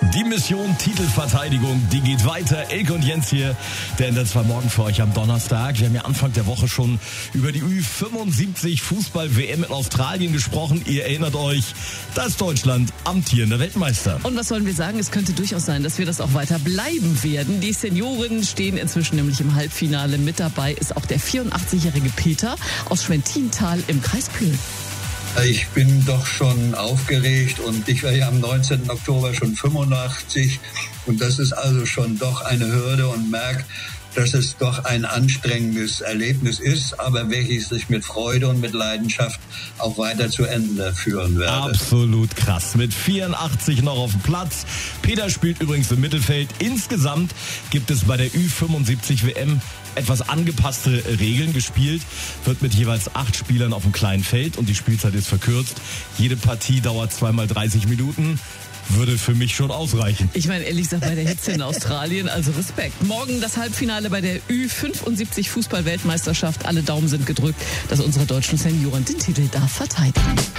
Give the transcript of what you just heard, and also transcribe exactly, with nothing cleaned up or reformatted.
Die Mission Titelverteidigung, die geht weiter. Elke und Jens hier, der ändert zwar morgen für euch am Donnerstag. Wir haben ja Anfang der Woche schon über die Ü fünfundsiebzig Fußball-W M in Australien gesprochen. Ihr erinnert euch, da ist Deutschland amtierender Weltmeister. Und was sollen wir sagen? Es könnte durchaus sein, dass wir das auch weiter bleiben werden. Die Senioren stehen inzwischen nämlich im Halbfinale. Mit dabei ist auch der vierundachtzigjährige Peter aus Schwentintal im Kreis Plön. Ich bin doch schon aufgeregt und ich war ja am neunzehnten Oktober schon fünfundachtzig und das ist also schon doch eine Hürde und merke, dass es doch ein anstrengendes Erlebnis ist, aber welches ich mit Freude und mit Leidenschaft auch weiter zu Ende führen werde. Absolut krass. Mit vierundachtzig noch auf dem Platz. Peter spielt übrigens im Mittelfeld. Insgesamt gibt es bei der Ü fünfundsiebzig W M etwas angepasste Regeln. Gespielt wird mit jeweils acht Spielern auf dem kleinen Feld und die Spielzeit ist verkürzt. Jede Partie dauert zweimal dreißig Minuten. Würde für mich schon ausreichen. Ich meine, ehrlich gesagt, bei der Hitze in Australien, also Respekt. Morgen das Halbfinale bei der Ü fünfundsiebzig Fußball-Weltmeisterschaft. Alle Daumen sind gedrückt, dass unsere deutschen Senioren den Titel da verteidigen.